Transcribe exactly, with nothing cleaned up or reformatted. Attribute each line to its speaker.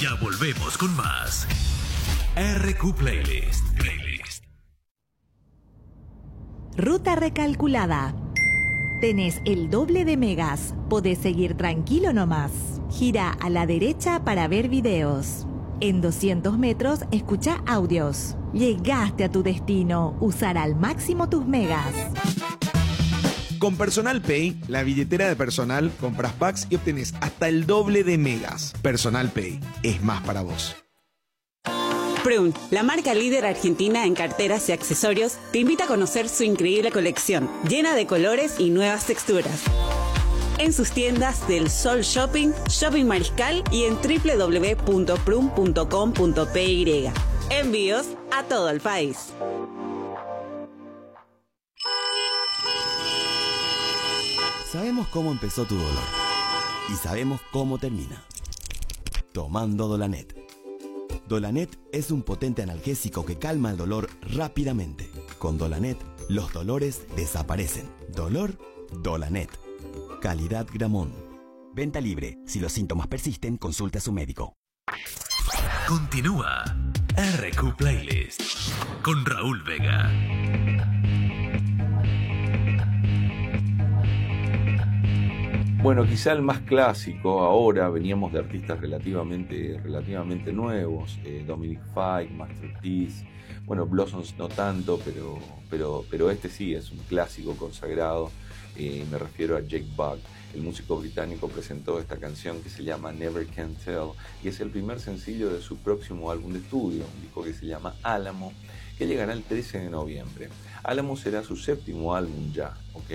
Speaker 1: Ya volvemos con más R Q Playlist. Playlist.
Speaker 2: Ruta recalculada. Tenés el doble de megas. Podés seguir tranquilo nomás. Gira a la derecha para ver videos. En doscientos metros, escucha audios. Llegaste a tu destino. Usar al máximo tus megas.
Speaker 3: Con Personal Pay, la billetera de Personal, compras packs y obtenés hasta el doble de megas. Personal Pay es más para vos.
Speaker 4: Prun, la marca líder argentina en carteras y accesorios, te invita a conocer su increíble colección, llena de colores y nuevas texturas. En sus tiendas del Sol Shopping, Shopping Mariscal y en doble u doble u doble u punto prun punto com punto p y. Envíos a todo el país.
Speaker 5: Sabemos cómo empezó tu dolor y sabemos cómo termina. Tomando Dolanet. Dolanet es un potente analgésico que calma el dolor rápidamente. Con Dolanet, los dolores desaparecen. Dolor, Dolanet. Calidad Gramón. Venta libre. Si los síntomas persisten, consulte a su médico.
Speaker 1: Continúa R Q Playlist con Raúl Vega.
Speaker 6: Bueno, quizá el más clásico ahora, veníamos de artistas relativamente, relativamente nuevos, eh, Dominic Fike, Masterpiece, bueno, Blossoms no tanto, pero, pero, pero este sí es un clásico consagrado, eh, me refiero a Jake Bugg. El músico británico presentó esta canción que se llama Never Can Tell y es el primer sencillo de su próximo álbum de estudio, un disco que se llama Álamo, que llegará el trece de noviembre. Álamo será su séptimo álbum ya, ¿ok?